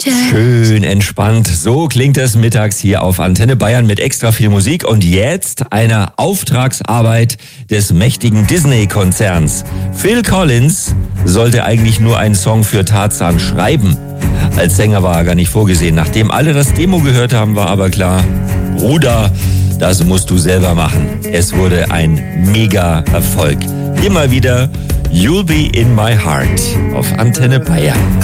Schön entspannt. So klingt es mittags hier auf Antenne Bayern mit extra viel Musik. Und jetzt eine Auftragsarbeit des mächtigen Disney-Konzerns. Phil Collins sollte eigentlich nur einen Song für Tarzan schreiben. Als Sänger war er gar nicht vorgesehen. Nachdem alle das Demo gehört haben, war aber klar, Bruder, das musst du selber machen. Es wurde ein Mega-Erfolg. Immer wieder You'll Be in My Heart auf Antenne Bayern.